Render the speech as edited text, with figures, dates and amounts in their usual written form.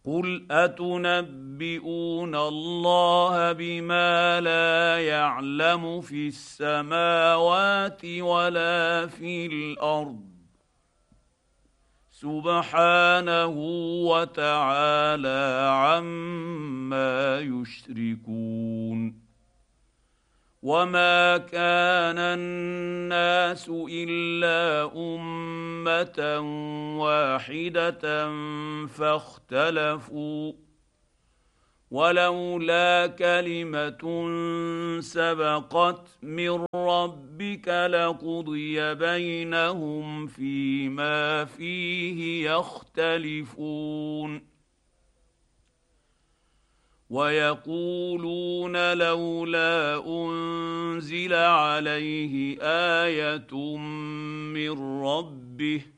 قل اتنبئون الله بما لا يعلم في السماوات ولا في الارض سبحانه وتعالى عما يشركون وما كان الناس الا امه واحده فاختلفوا ولولا كلمه سبقت من ربك لقضي بينهم فيما فيه يختلفون ويقولون لولا انزل عليه ايه من ربه